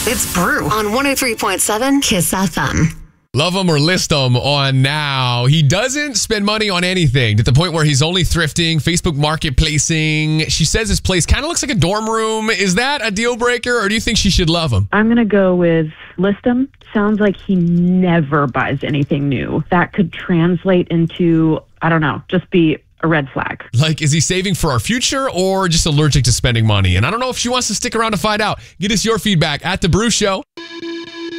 It's Brew on 103.7 Kiss FM. Love him or list him on Now. He doesn't spend money on anything to the point where he's only thrifting, Facebook marketplacing. She says his place kind of looks like a dorm room. Is that a deal breaker, or do you think she should love him? I'm going to go with list him. Sounds like he never buys anything new. That could translate into, I don't know, just be a red flag. Like, is he saving for our future or just allergic to spending money? And I don't know if she wants to stick around to find out. Get us your feedback at The Brew Show.